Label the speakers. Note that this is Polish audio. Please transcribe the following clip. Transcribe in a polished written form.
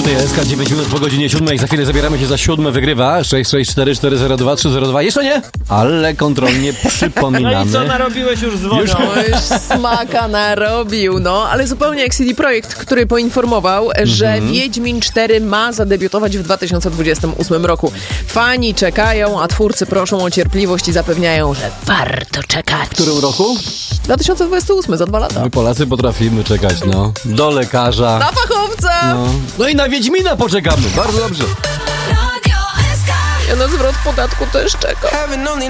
Speaker 1: stacja SK, 9 minut po godzinie 7. Za chwilę zabieramy się za 7. Wygrywa 664 402 302. Jeszcze nie? Ale kontrolnie przypominamy.
Speaker 2: No i co narobiłeś już dzwonią?
Speaker 3: Już smaka narobił, ale zupełnie jak CD Projekt, który poinformował, że Wiedźmin 4 ma zadebiutować w 2028 roku. Fani czekają, a twórcy proszą o cierpliwość i zapewniają, że warto czekać.
Speaker 1: W którym roku?
Speaker 3: 2028, za 2 lata.
Speaker 1: My Polacy potrafimy czekać, do lekarza.
Speaker 3: Na fachowca!
Speaker 1: No i na Wiedźmina poczekamy. Bardzo dobrze.
Speaker 3: Ja na zwrot podatku też czekam.